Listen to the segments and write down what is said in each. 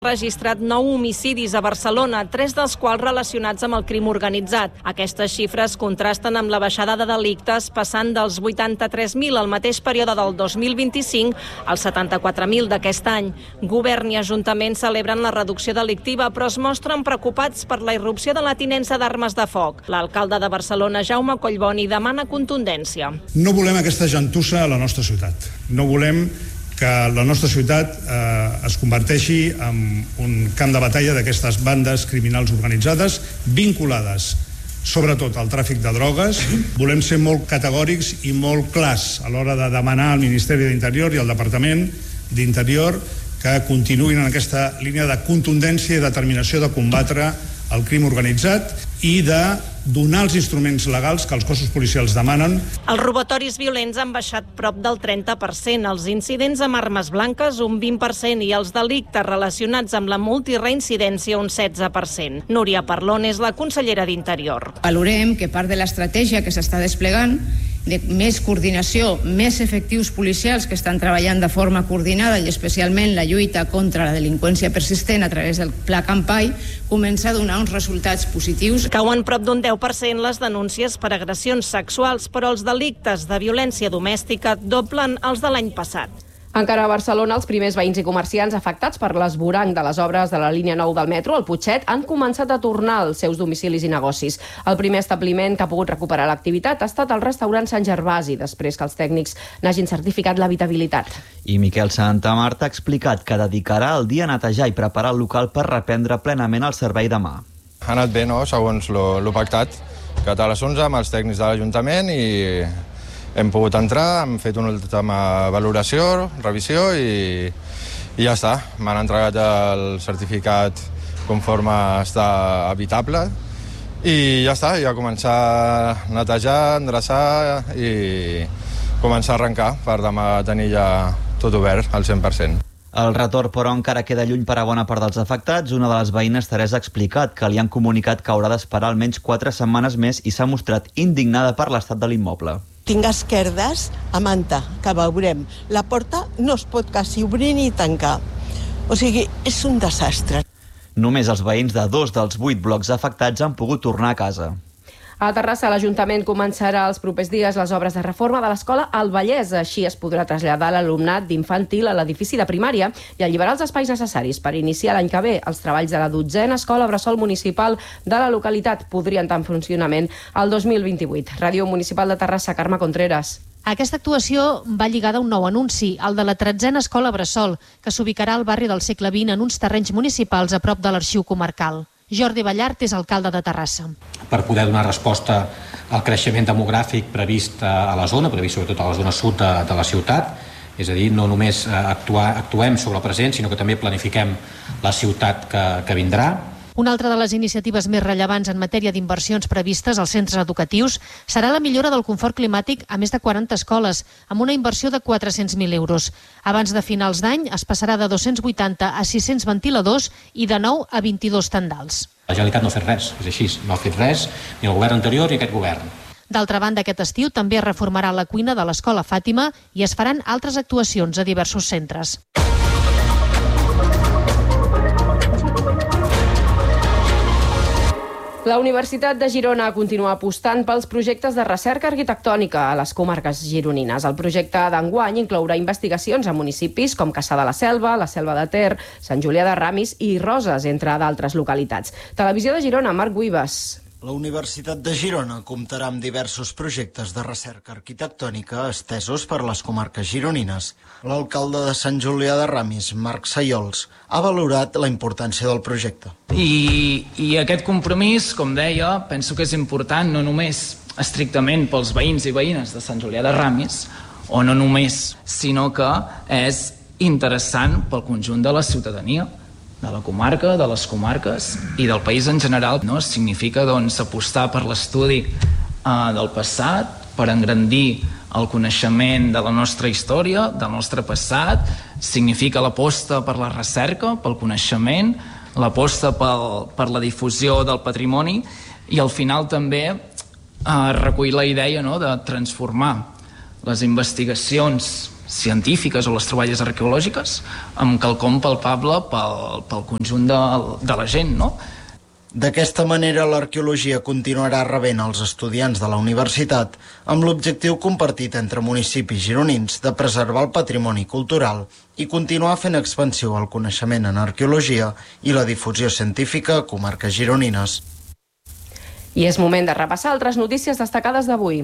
registrat 9 homicidis a Barcelona, 3 dels quals relacionats amb el crim organitzat. Aquestes xifres contrasten amb la baixada de delictes, passant dels 83.000 al mateix període del 2025 als 74.000 d'aquest any. Govern i Ajuntament celebren la reducció delictiva, però es mostren preocupats per la irrupció de la tinença d'armes de foc. L'alcalde de Barcelona, Jaume Collboni, demana contundència. No volem aquesta gentussa a la nostra ciutat. No volem que la nostra ciutat es converteixi en un camp de batalla d'aquestes bandes criminals organitzades vinculades sobretot al tràfic de drogues. Volem ser molt categòrics i molt clars a l'hora de demanar al Ministeri d'Interior i al Departament d'Interior que continuïn en aquesta línia de contundència i determinació de combatre el crim organitzat i de donar els instruments legals que els cossos policials demanen. Els robatoris violents han baixat prop del 30%, els incidents amb armes blanques un 20% i els delictes relacionats amb la multireincidència un 16%. Núria Parlon és la consellera d'Interior. Valorem que part de l'estratègia que s'està desplegant de més coordinació, més efectius policials que estan treballant de forma coordinada i especialment la lluita contra la delinqüència persistent a través del Pla Campai comença a donar uns resultats positius. Cauen prop d'un 10% les denúncies per agressions sexuals, però els delictes de violència domèstica doblen els de l'any passat. Encara a Barcelona, els primers veïns i comerciants afectats per l'esvoranc de les obres de la línia 9 del metro, el Putxet, han començat a tornar als seus domicilis i negocis. El primer establiment que ha pogut recuperar l'activitat ha estat el restaurant Sant Gervasi, després que els tècnics n'hagin certificat l'habitabilitat. I Miquel Santamarta ha explicat que dedicarà el dia a netejar i preparar el local per reprendre plenament el servei demà. Ha anat bé, no?, segons lo pactat, que a les 11 amb els tècnics de l'Ajuntament i hem pogut entrar, hem fet una última valoració, revisió i ja està. M'han entregat el certificat conforme està habitable i ja està, ja començar a netejar, endreçar i començar a arrencar per demà tenir ja tot obert al 100%. El retorn, però, encara queda lluny per a bona part dels afectats. Una de les veïnes, Teresa, ha explicat que li han comunicat que haurà d'esperar almenys 4 setmanes més i s'ha mostrat indignada per l'estat de l'immoble. Tinc esquerdes a manta, que veurem. La porta no es pot quasi obrir ni tancar. O sigui, és un desastre. Només els veïns de 2 dels 8 blocs afectats han pogut tornar a casa. A Terrassa, l'Ajuntament començarà els propers dies les obres de reforma de l'escola al Vallès. Així es podrà traslladar l'alumnat d'infantil a l'edifici de primària i alliberar els espais necessaris per iniciar l'any que ve. Els treballs de la 12a escola bressol municipal de la localitat podrien estar en funcionament el 2028. Ràdio Municipal de Terrassa, Carme Contreras. Aquesta actuació va lligada a un nou anunci, el de la 13a escola bressol, que s'ubicarà al barri del segle XX en uns terrenys municipals a prop de l'Arxiu Comarcal. Jordi Ballart és alcalde de Terrassa. Per poder donar resposta al creixement demogràfic previst a la zona, previst sobretot a la zona sud de la ciutat, és a dir, no només actuem sobre el present, sinó que també planifiquem la ciutat que vindrà. Una altra de les iniciatives més rellevants en matèria d'inversions previstes als centres educatius serà la millora del confort climàtic a més de 40 escoles, amb una inversió de 400.000 euros. Abans de finals d'any es passarà de 280 a 600 ventiladors i de 9 a 22 tendals. La Generalitat no ha fet res, és així, no ha fet res ni el govern anterior ni aquest govern. D'altra banda, aquest estiu també es reformarà la cuina de l'Escola Fàtima i es faran altres actuacions a diversos centres. La Universitat de Girona continua apostant pels projectes de recerca arquitectònica a les comarques gironines. El projecte d'enguany inclourà investigacions a municipis com Cassà de la Selva de Ter, Sant Julià de Ramis i Roses, entre d'altres localitats. Televisió de Girona, Marc Guibas. La Universitat de Girona comptarà amb diversos projectes de recerca arquitectònica estesos per les comarques gironines. L'alcalde de Sant Julià de Ramis, Marc Sayols, ha valorat la importància del projecte. I aquest compromís, com deia, penso que és important no només estrictament pels veïns i veïnes de Sant Julià de Ramis, o no només, sinó que és interessant pel conjunt de la ciutadania, de la comarca, de les comarques i del país en general. No? Significa apostar per l'estudi del passat, per engrandir el coneixement de la nostra història, del nostre passat, significa l'aposta per la recerca, pel coneixement, l'aposta per la difusió del patrimoni i al final també recull la idea, no?, de transformar les investigacions científiques o les troballes arqueològiques amb quelcom palpable pel conjunt de la gent, no? D'aquesta manera, l'arqueologia continuarà rebent els estudiants de la universitat amb l'objectiu compartit entre municipis gironins de preservar el patrimoni cultural i continuar fent expansió al coneixement en arqueologia i la difusió científica a comarques gironines. I és moment de repassar altres notícies destacades d'avui.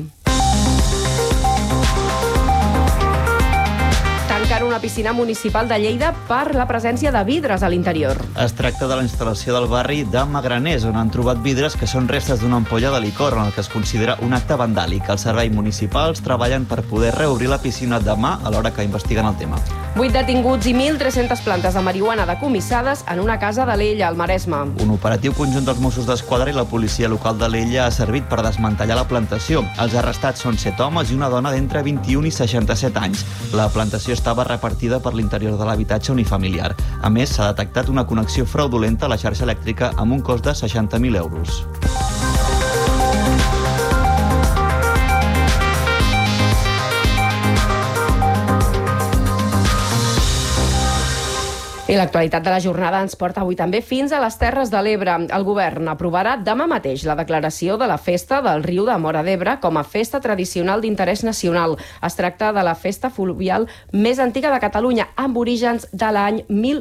Tanquen una piscina municipal de Lleida per la presència de vidres a l'interior. Es tracta de la instal·lació del barri de Magraners, on han trobat vidres que són restes d'una ampolla de licor, en el que es considera un acte vandàlic. Els serveis municipals treballen per poder reobrir la piscina demà, alhora que investiguen el tema. 8 detinguts i 1.300 plantes de marihuana decomissades en una casa de l'Ella, al Maresme. Un operatiu conjunt dels Mossos d'Esquadra i la policia local de l'Ella ha servit per desmantellar la plantació. Els arrestats són 7 homes i una dona d'entre 21 i 67 anys. La plantació estava repartida per l'interior de l'habitatge unifamiliar. A més, s'ha detectat una connexió fraudulenta a la xarxa elèctrica amb un cost de 60.000 euros. I l'actualitat de la jornada ens porta avui també fins a les Terres de l'Ebre. El govern aprovarà demà mateix la declaració de la festa del riu de Móra d'Ebre com a festa tradicional d'interès nacional. Es tracta de la festa fluvial més antiga de Catalunya, amb orígens de l'any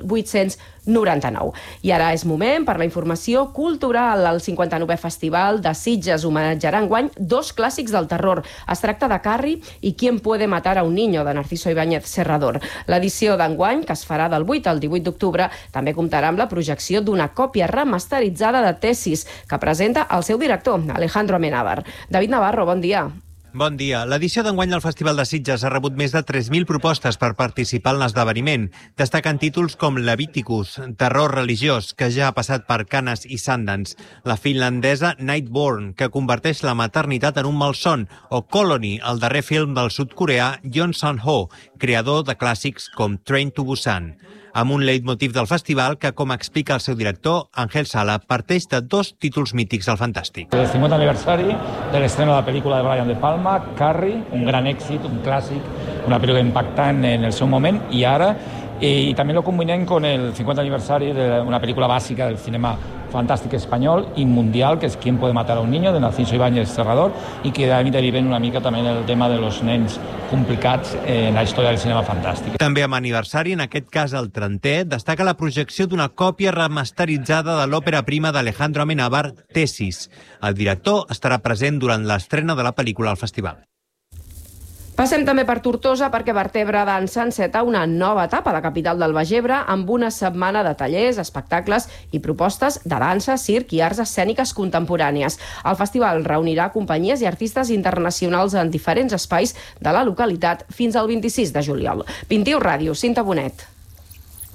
1899. I ara és moment per la informació cultural. El 59è Festival de Sitges homenatjarà enguany 2 clàssics del terror. Es tracta de Carrie i Quién puede matar a un niño, de Narciso Ibáñez Serrador. L'edició d'enguany, que es farà del 8 al 18 d'octubre, també comptarà amb la projecció d'una còpia remasteritzada de Tesis, que presenta el seu director, Alejandro Amenábar. David Navarro, bon dia. Bon dia. L'edició d'enguany del Festival de Sitges ha rebut més de 3.000 propostes per participar en l'esdeveniment. Destaquen títols com Leviticus, terror religiós, que ja ha passat per Cannes i Sundance, la finlandesa Nightborn, que converteix la maternitat en un malson, o Colony, el darrer film del sud-coreà Yeon Sun-ho, creador de clàssics com Train to Busan, amb un leitmotiv del festival que, com explica el seu director, Ángel Sala, parteix de 2 títols mítics del fantàstic. El 50 aniversari de l'estreno de la pel·lícula de Brian De Palma, Carrie, un gran èxit, un clàssic, una pel·lícula impactant en el seu moment, i ara, i també lo combinem con el 50 aniversari d'una pel·lícula bàsica del cinema fantàstic espanyol i mundial, que és Quién puede matar a un niño, de Narciso Ibáñez Serrador, i que deriven una mica també el tema de los nens complicats en la història del cinema fantàstic. També amb aniversari, en aquest cas el 30è, destaca la projecció d'una còpia remasteritzada de l'òpera prima d'Alejandro Amenábar, Tesis. El director estarà present durant l'estrena de la pel·lícula al festival. Passem també per Tortosa, perquè Vertebra Dansa enceta una nova etapa a la capital del Baix Ebre amb una setmana de tallers, espectacles i propostes de dansa, circ i arts escèniques contemporànies. El festival reunirà companyies i artistes internacionals en diferents espais de la localitat fins al 26 de juliol. 21 Ràdio, Cinta Bonet.